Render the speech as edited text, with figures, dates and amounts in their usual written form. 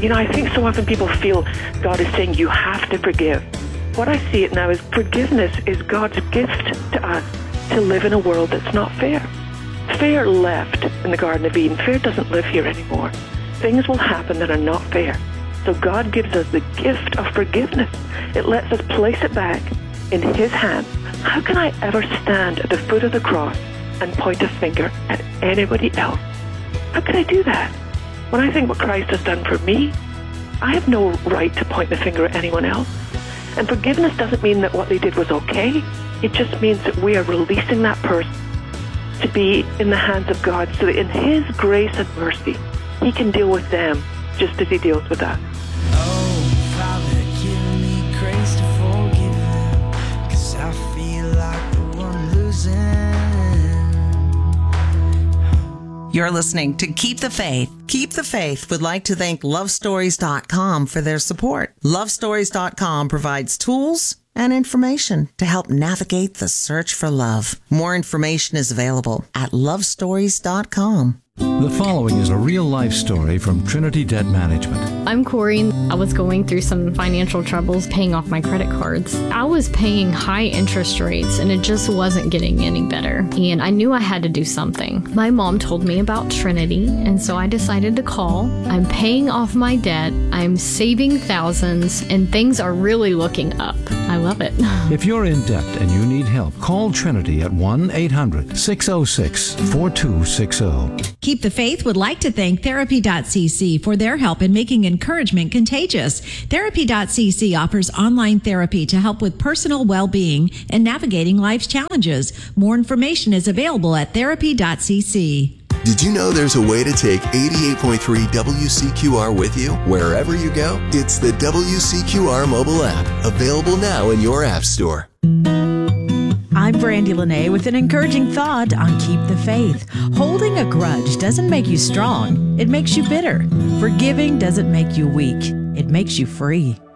You know, I think so often people feel God is saying you have to forgive. What I see it now is forgiveness is God's gift to us to live in a world that's not fair. Fair left in the Garden of Eden. Fair doesn't live here anymore. Things will happen that are not fair. So God gives us the gift of forgiveness. It lets us place it back in His hands. How can I ever stand at the foot of the cross and point a finger at anybody else? How can I do that? When I think what Christ has done for me, I have no right to point the finger at anyone else. And forgiveness doesn't mean that what they did was okay. It just means that we are releasing that person to be in the hands of God so that in His grace and mercy, He can deal with them just as He deals with us. Oh, Father, give me grace to forgive them, 'cause I feel like the one losing. You're listening to Keep the Faith. Keep the Faith would like to thank LoveStories.com for their support. LoveStories.com provides tools and information to help navigate the search for love. More information is available at LoveStories.com. The following is a real-life story from Trinity Debt Management. I'm Corey. I was going through some financial troubles paying off my credit cards. I was paying high interest rates and it just wasn't getting any better. And I knew I had to do something. My mom told me about Trinity, and so I decided to call. I'm paying off my debt. I'm saving thousands, and things are really looking up. I love it. If you're in debt and you need help, call Trinity at 1-800-606-4260. Keep the Faith would like to thank Therapy.cc for their help in making encouragement contagious. Therapy.cc offers online therapy to help with personal well-being and navigating life's challenges. More information is available at Therapy.cc. Did you know there's a way to take 88.3 WCQR with you wherever you go? It's the WCQR mobile app, available now in your app store. I'm Brandy Lene with an encouraging thought on Keep the Faith. Holding a grudge doesn't make you strong. It makes you bitter. Forgiving doesn't make you weak. It makes you free.